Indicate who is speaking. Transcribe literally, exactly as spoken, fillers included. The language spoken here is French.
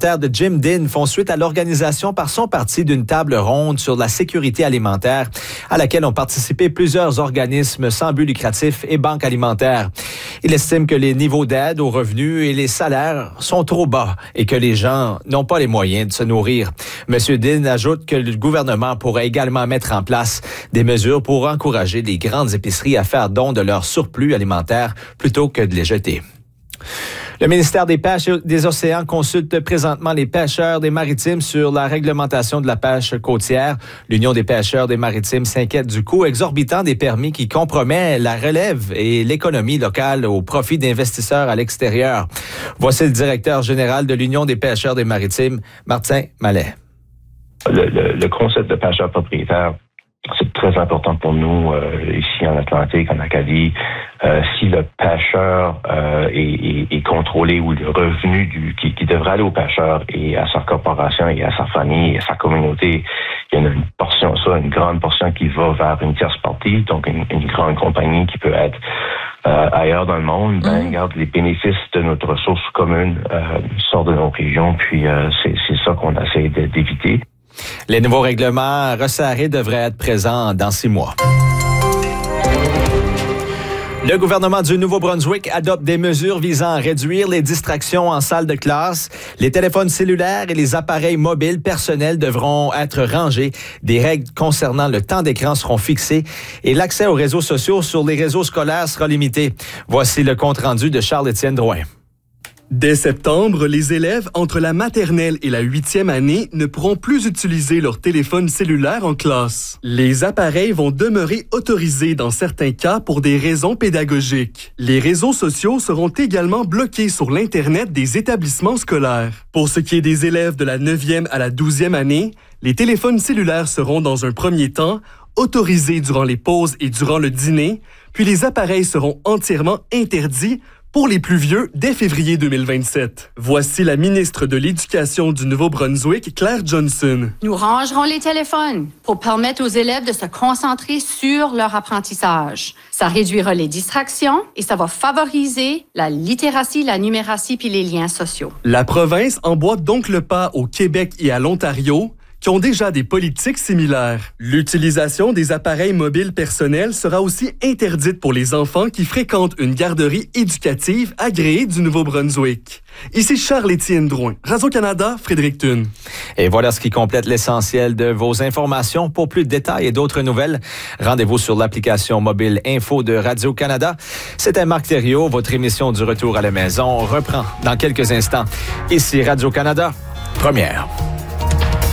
Speaker 1: commentaires de Jim Dean font suite à l'organisation par son parti d'une table ronde sur la sécurité alimentaire à laquelle ont participé plusieurs organismes sans but lucratif et banques alimentaires. Il estime que les niveaux d'aide aux revenus et les salaires sont trop bas et que les gens n'ont pas les moyens de se nourrir. M. Dean ajoute que le gouvernement pourrait également mettre en place des mesures pour encourager les grandes épiceries à faire don de leur surplus alimentaire plutôt que de les jeter. Le ministère des Pêches et des Océans consulte présentement les pêcheurs des Maritimes sur la réglementation de la pêche côtière. L'Union des pêcheurs des Maritimes s'inquiète du coût exorbitant des permis qui compromet la relève et l'économie locale au profit d'investisseurs à l'extérieur. Voici le directeur général de l'Union des pêcheurs des Maritimes, Martin Mallet.
Speaker 2: Le, le, le concept de pêcheur propriétaire, c'est très important pour nous euh, ici en Atlantique, en Acadie. Euh, si le pêcheur euh, est, est, est contrôlé ou le revenu du, qui, qui devrait aller au pêcheur et à sa corporation et à sa famille et à sa communauté, il y a une portion, ça, une grande portion qui va vers une tierce partie, donc une, une grande compagnie qui peut être euh, ailleurs dans le monde. Ben, regarde, les bénéfices de notre ressource commune euh, sortent de nos régions, puis euh, c'est, c'est ça qu'on essaie de, d'éviter.
Speaker 1: Les nouveaux règlements resserrés devraient être présents dans six mois. Le gouvernement du Nouveau-Brunswick adopte des mesures visant à réduire les distractions en salle de classe. Les téléphones cellulaires et les appareils mobiles personnels devront être rangés. Des règles concernant le temps d'écran seront fixées et l'accès aux réseaux sociaux sur les réseaux scolaires sera limité. Voici le compte-rendu de Charles-Étienne Drouin.
Speaker 3: Dès septembre, les élèves entre la maternelle et la huitième année ne pourront plus utiliser leur téléphone cellulaire en classe. Les appareils vont demeurer autorisés dans certains cas pour des raisons pédagogiques. Les réseaux sociaux seront également bloqués sur l'Internet des établissements scolaires. Pour ce qui est des élèves de la neuvième à la douzième année, les téléphones cellulaires seront dans un premier temps autorisés durant les pauses et durant le dîner, puis les appareils seront entièrement interdits pour les plus vieux dès février deux mille vingt-sept. Voici la ministre de l'Éducation du Nouveau-Brunswick, Claire Johnson.
Speaker 4: Nous rangerons les téléphones pour permettre aux élèves de se concentrer sur leur apprentissage. Ça réduira les distractions et ça va favoriser la littératie, la numératie puis les liens sociaux.
Speaker 3: La province emboîte donc le pas au Québec et à l'Ontario, qui ont déjà des politiques similaires. L'utilisation des appareils mobiles personnels sera aussi interdite pour les enfants qui fréquentent une garderie éducative agréée du Nouveau-Brunswick. Ici Charles-Étienne Drouin, Radio-Canada, Fredericton.
Speaker 1: Et voilà ce qui complète l'essentiel de vos informations. Pour plus de détails et d'autres nouvelles, rendez-vous sur l'application mobile Info de Radio-Canada. C'était Marc Thériault. Votre émission du Retour à la maison reprend dans quelques instants. Ici Radio-Canada, première.